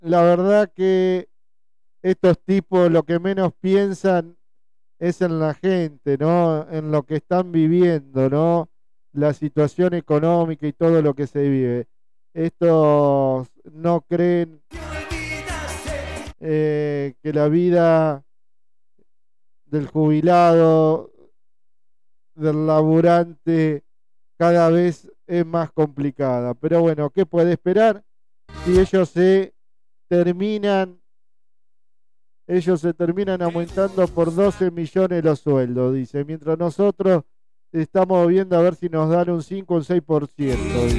la verdad que estos tipos lo que menos piensan es en la gente, ¿no? En lo que están viviendo, ¿no? La situación económica y todo lo que se vive. Estos no creen que la vida del jubilado, del laburante, cada vez es más complicada. Pero bueno, ¿qué puede esperar si terminan, ellos se terminan aumentando por 12 millones los sueldos, dice, mientras nosotros estamos viendo a ver si nos dan un 5 o un 6%, dice.